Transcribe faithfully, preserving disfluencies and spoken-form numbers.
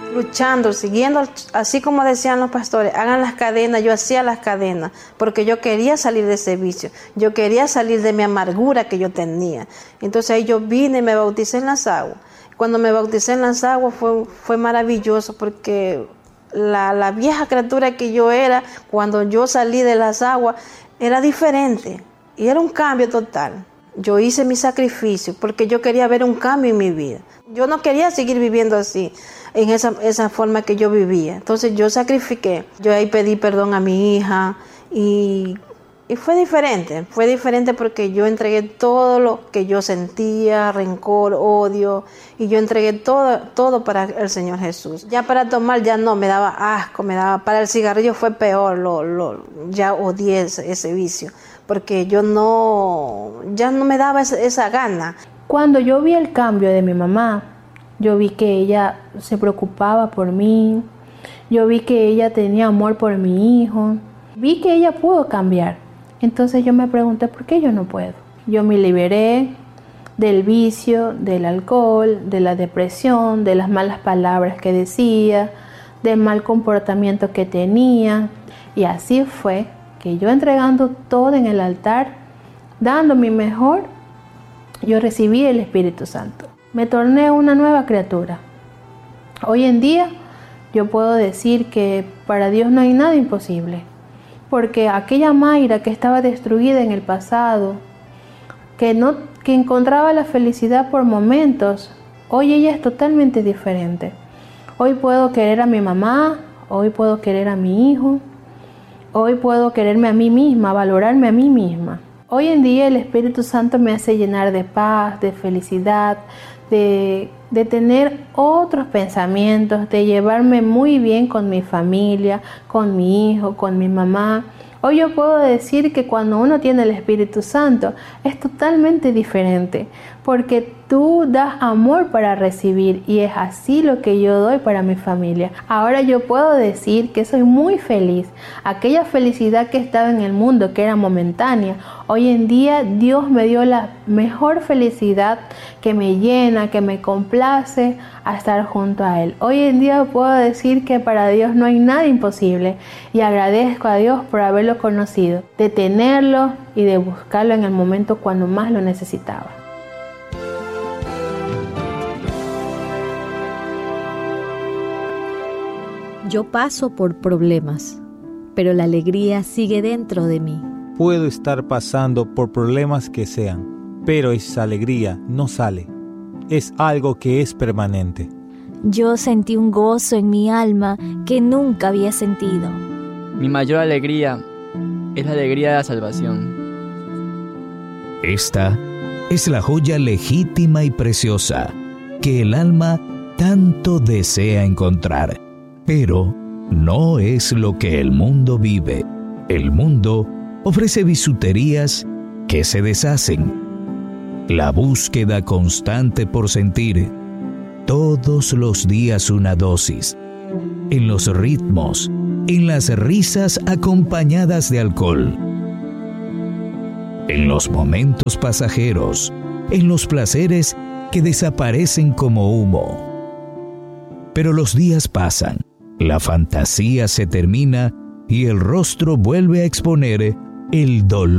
luchando, siguiendo, así como decían los pastores, hagan las cadenas. Yo hacía las cadenas porque yo quería salir de ese vicio, yo quería salir de mi amargura que yo tenía. Entonces ahí yo vine y me bauticé en las aguas. Cuando me bauticé en las aguas fue, fue maravilloso porque la, la vieja criatura que yo era, cuando yo salí de las aguas, era diferente y era un cambio total. Yo hice mi sacrificio porque yo quería ver un cambio en mi vida. Yo no quería seguir viviendo así, en esa, esa forma que yo vivía. Entonces yo sacrifiqué. Yo ahí pedí perdón a mi hija y, y fue diferente. Fue diferente porque yo entregué todo lo que yo sentía, rencor, odio, y yo entregué todo, todo para el Señor Jesús. Ya para tomar ya no, me daba asco, me daba, para el cigarrillo fue peor, lo, lo, ya odié ese, ese vicio, porque yo no, ya no me daba esa, esa gana. Cuando yo vi el cambio de mi mamá, yo vi que ella se preocupaba por mí, yo vi que ella tenía amor por mi hijo, vi que ella pudo cambiar. Entonces yo me pregunté, ¿por qué yo no puedo? Yo me liberé del vicio, del alcohol, de la depresión, de las malas palabras que decía, del mal comportamiento que tenía. Y así fue que yo, entregando todo en el altar, dando mi mejor, yo recibí el Espíritu Santo. Me torné una nueva criatura. Hoy en día yo puedo decir que para Dios no hay nada imposible, porque aquella Mayra que estaba destruida en el pasado, que, no, que encontraba la felicidad por momentos, hoy ella es totalmente diferente. Hoy puedo querer a mi mamá, hoy puedo querer a mi hijo, hoy puedo quererme a mí misma, valorarme a mí misma. Hoy en día el Espíritu Santo me hace llenar de paz, de felicidad, de, de tener otros pensamientos, de llevarme muy bien con mi familia, con mi hijo, con mi mamá. Hoy yo puedo decir que cuando uno tiene el Espíritu Santo es totalmente diferente, porque tú das amor para recibir y es así lo que yo doy para mi familia. Ahora yo puedo decir que soy muy feliz. Aquella felicidad que estaba en el mundo, que era momentánea, hoy en día Dios me dio la mejor felicidad que me llena, que me complace a estar junto a Él. Hoy en día puedo decir que para Dios no hay nada imposible y agradezco a Dios por haberlo conocido, de tenerlo y de buscarlo en el momento cuando más lo necesitaba. Yo paso por problemas, pero la alegría sigue dentro de mí. Puedo estar pasando por problemas que sean, pero esa alegría no sale. Es algo que es permanente. Yo sentí un gozo en mi alma que nunca había sentido. Mi mayor alegría es la alegría de la salvación. Esta es la joya legítima y preciosa que el alma tanto desea encontrar. Pero no es lo que el mundo vive. El mundo ofrece bisuterías que se deshacen. La búsqueda constante por sentir todos los días una dosis. En los ritmos, en las risas acompañadas de alcohol. En los momentos pasajeros, en los placeres que desaparecen como humo. Pero los días pasan. La fantasía se termina y el rostro vuelve a exponer el dolor